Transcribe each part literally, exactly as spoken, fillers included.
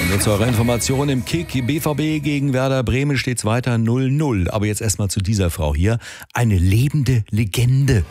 Und zur Information im Kick, B V B gegen Werder Bremen steht es weiter null null. Aber jetzt erstmal zu dieser Frau hier. Eine lebende Legende.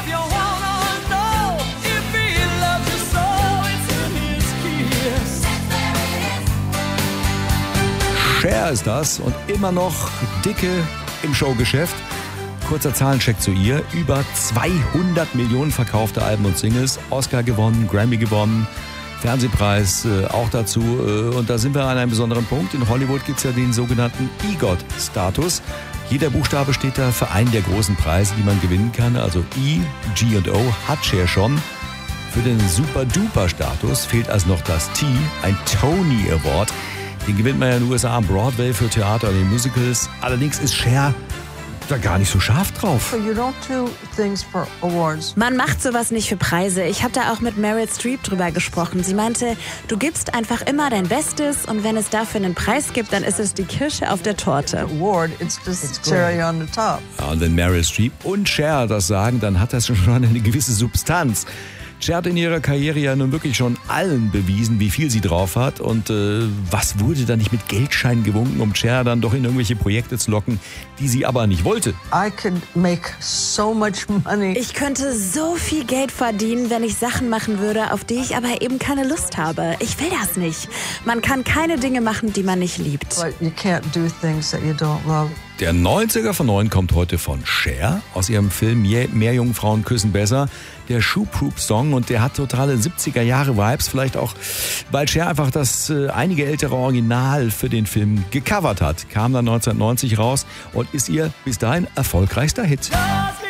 Cher ist das und immer noch dicke im Showgeschäft. Kurzer Zahlencheck zu ihr. Über zweihundert Millionen verkaufte Alben und Singles. Oscar gewonnen, Grammy gewonnen, Fernsehpreis äh, auch dazu. Äh, und da sind wir an einem besonderen Punkt. In Hollywood gibt es ja den sogenannten EGOT-Status. Jeder Buchstabe steht da für einen der großen Preise, die man gewinnen kann. Also E, G und O hat Cher schon. Für den Super-Duper-Status fehlt also noch das T, ein Tony Award. Den gewinnt man ja in den U S A am Broadway für Theater und den Musicals. Allerdings ist Cher da gar nicht so scharf drauf. You don't do things for awards. Man macht sowas nicht für Preise. Ich habe da auch mit Meryl Streep drüber gesprochen. Sie meinte, du gibst einfach immer dein Bestes und wenn es dafür einen Preis gibt, dann ist es die Kirsche auf der Torte. Award, it's just it's cherry on the top. Ja, und wenn Meryl Streep und Cher das sagen, dann hat das schon eine gewisse Substanz. Cher hat in ihrer Karriere ja nun wirklich schon allen bewiesen, wie viel sie drauf hat. Und äh, was wurde da nicht mit Geldscheinen gewunken, um Cher dann doch in irgendwelche Projekte zu locken, die sie aber nicht wollte? I could make so much money. Ich könnte so viel Geld verdienen, wenn ich Sachen machen würde, auf die ich aber eben keine Lust habe. Ich will das nicht. Man kann keine Dinge machen, die man nicht liebt. But you can't do things that you don't love. Der neunziger von neun kommt heute von Cher aus ihrem Film Mehr Jungfrauen küssen besser. Der Shoe-Proof-Song und der hat totale siebziger-Jahre-Vibes. Vielleicht auch, weil Cher einfach das äh, einige ältere Original für den Film gecovert hat. Kam dann neunzehnhundertneunzig raus und ist ihr bis dahin erfolgreichster Hit.